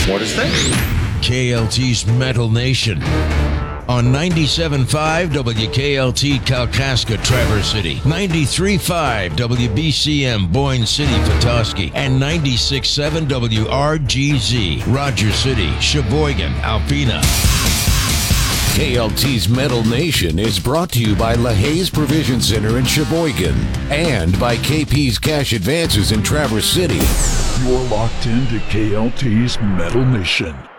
What is this? KLT's Metal Nation. On 97.5 WKLT Kalkaska, Traverse City, 93.5 WBCM Boyne City, Petoskey, and 96.7 WRGZ, Rogers City, Sheboygan, Alpena. KLT's Metal Nation is brought to you by LaHaye's Provision Center in Sheboygan and by KP's Cash Advances in Traverse City. You're locked into KLT's Metal Nation.